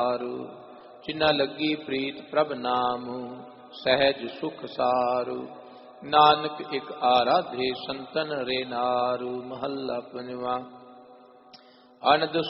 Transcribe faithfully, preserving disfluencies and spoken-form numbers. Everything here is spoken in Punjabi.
ਜਿਨਾ ਲੱਗੀ ਪ੍ਰੀਤ ਪ੍ਰਭ ਨਾਮ, ਸਹਿਜ ਸੁਖ ਸਾਰੂ। ਨਾਨਕ ਇਕ ਆਰਾਧੇ ਸੰਤਨ ਰੇ ਨਾਰੂ। ਮਹੱਲਾ ਪੰਜਵਾਂ। ਅਨੰਦ